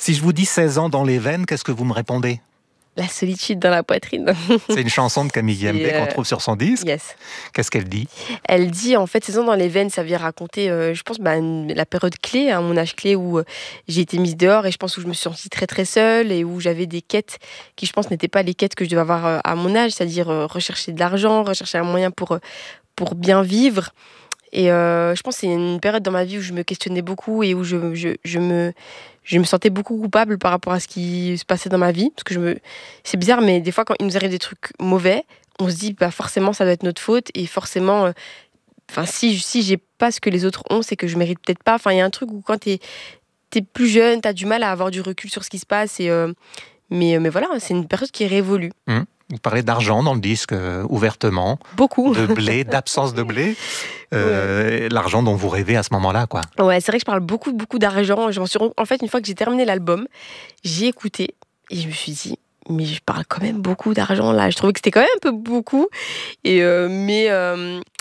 Si je vous dis 16 ans dans les veines, qu'est-ce que vous me répondez? La solitude dans la poitrine. C'est une chanson de Camille Yembe qu'on trouve sur son disque. Yes. Qu'est-ce qu'elle dit? Elle dit, en fait, 16 ans dans les veines, ça vient raconter, je pense, la période clé, hein, mon âge clé où j'ai été mise dehors et je pense où je me suis sentie très très seule et où j'avais des quêtes qui, je pense, n'étaient pas les quêtes que je devais avoir à mon âge, c'est-à-dire rechercher de l'argent, rechercher un moyen pour bien vivre. Et je pense que c'est une période dans ma vie où je me questionnais beaucoup et où je me sentais beaucoup coupable par rapport à ce qui se passait dans ma vie. Parce que c'est bizarre, mais des fois, quand il nous arrive des trucs mauvais, on se dit, bah, forcément, ça doit être notre faute. Et forcément, si j'ai pas ce que les autres ont, c'est que je mérite peut-être pas. Enfin, il y a un truc où quand t'es plus jeune, t'as du mal à avoir du recul sur ce qui se passe. Mais voilà, c'est une période qui est révolue. Vous parlez d'argent dans le disque, ouvertement. Beaucoup. De blé, d'absence de blé. Ouais. L'argent dont vous rêvez à ce moment-là, quoi. Ouais, c'est vrai que je parle beaucoup, beaucoup d'argent. En fait, une fois que j'ai terminé l'album, j'ai écouté et je me suis dit, mais je parle quand même beaucoup d'argent là. Je trouvais que c'était quand même un peu beaucoup. Mais